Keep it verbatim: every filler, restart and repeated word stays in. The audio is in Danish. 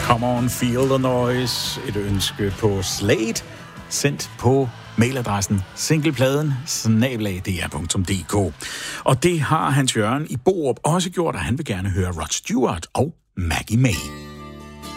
Come on, feel the noise. Et ønske på Slate, sendt på mailadressen singlepladen snabel-a d r punktum d k. Og det har Hans Jørgen i Borup også gjort, og han vil gerne høre Rod Stewart og Maggie May.